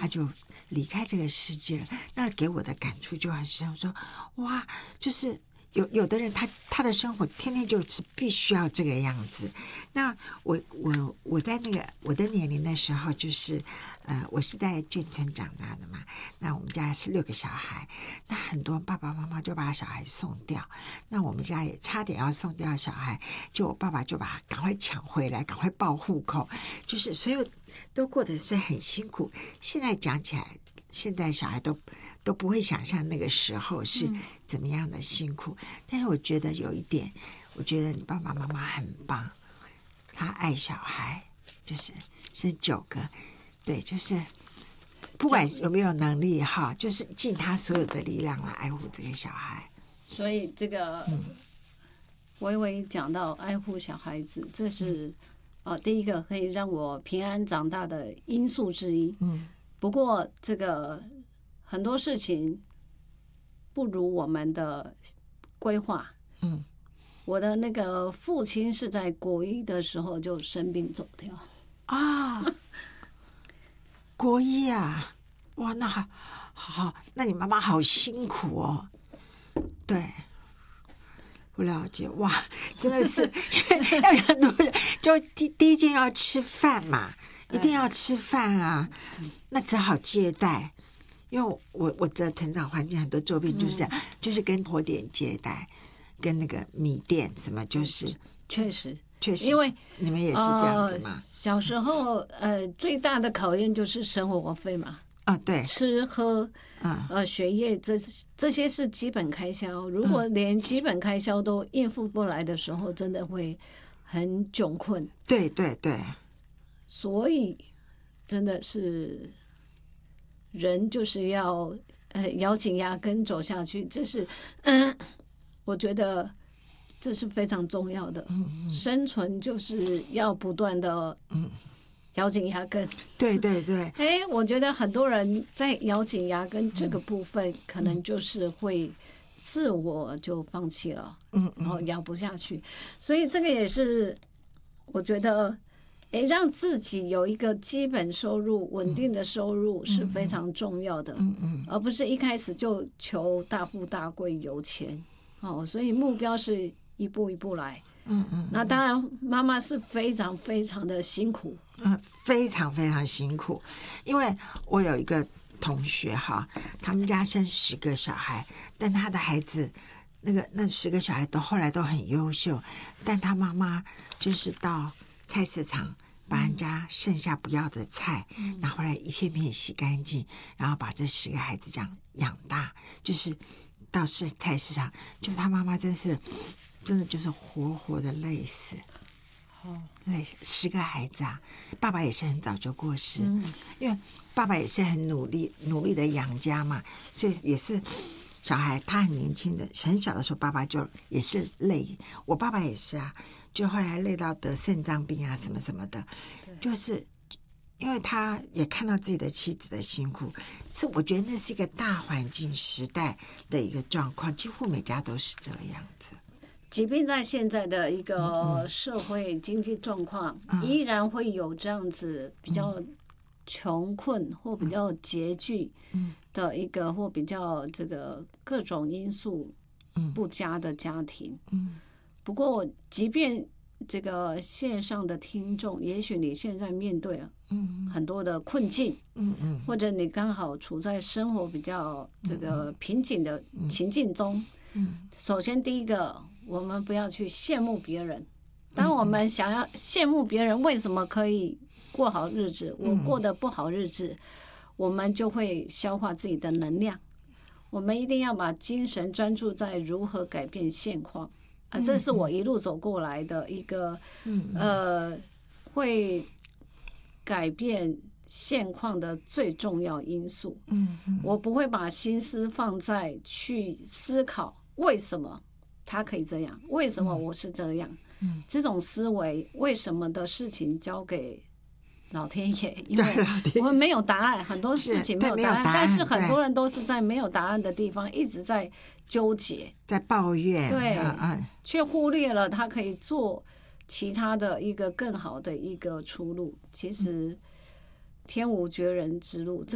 他就离开这个世界了。那给我的感触就很深，我说哇，就是有的人他的生活天天就是必须要这个样子。那我在那个我的年龄的时候，就是我是在眷村长大的嘛，那我们家是6个小孩，那很多爸爸妈妈就把小孩送掉，那我们家也差点要送掉小孩，就我爸爸就把他赶快抢回来，赶快报户口，就是所有都过得是很辛苦。现在讲起来，现在小孩都不会想象那个时候是怎么样的辛苦，但是我觉得有一点，我觉得你爸爸妈妈很棒，他爱小孩，就是生9个，对，就是不管有没有能力哈，就是尽他所有的力量来爱护这个小孩。 所以这个微微讲到爱护小孩子，这是第一个可以让我平安长大的因素之一。不过这个很多事情不如我们的规划。我的那个父亲是在国1的时候就生病走掉啊。国1啊，哇，那好，那你妈妈好辛苦哦。对，不了解，哇，真的是要很多人，就第一件要吃饭嘛，一定要吃饭啊，那只好接待。因为我的成长环境很多周边就是这样，就是跟火点接待，跟那个米店什么，就是确实， 因为你们也是这样子嘛。 小时候最大的考验就是生活费嘛。 对， 吃喝学业这些是基本开销，如果连基本开销都应付不来的时候，真的会很窘困。 对对对， 所以真的是人就是要咬紧牙根走下去，这是我觉得这是非常重要的。生存就是要不断的咬紧牙根。 对对对。 我觉得很多人在咬紧牙根这个部分，可能就是会自我就放弃了，然后咬不下去。所以这个也是我觉得让自己有一个基本收入、稳定的收入是非常重要的，而不是一开始就求大富大贵、有钱。所以目标是一步一步来。那当然，妈妈是非常非常的辛苦， 非常非常辛苦。因为我有一个同学哈，他们家生10个小孩，但他的孩子那10个小孩后来都很优秀，但他妈妈就是到菜市场把人家剩下不要的菜拿回来一片片洗干净，然后把这10个孩子这样养大，就是到菜市场，就是他妈妈真的就是活活的累死。累10个孩子啊，爸爸也是很早就过世，因为爸爸也是很努力的养家嘛，所以也是小孩他很年轻的很小的时候，爸爸就也是累。我爸爸也是啊，就后来累到得肾脏病啊什么什么的，就是因为他也看到自己的妻子的辛苦，是我觉得那是一个大环境时代的一个状况，几乎每家都是这样子。 即便在现在的一个社会经济状况，依然会有这样子比较穷困或比较拮据的一个，或比较这个各种因素不佳的家庭。不过即便这个线上的听众，也许你现在面对很多的困境，或者你刚好处在生活比较这个瓶颈的情境中，首先第一个，我们不要去羡慕别人。当我们想要羡慕别人为什么可以过好日子，我过得不好日子，我们就会消化自己的能量。我们一定要把精神专注在如何改变现况。这是我一路走过来的一个会改变现况的最重要因素。我不会把心思放在去思考为什么他可以这样，为什么我是这样，这种思维为什么的事情交给老天爷，因为我们没有答案，很多事情没有答案，但是很多人都是在没有答案的地方一直在纠结， 在抱怨， 对，却忽略了他可以做其他的一个更好的一个出路。其实天无绝人之路。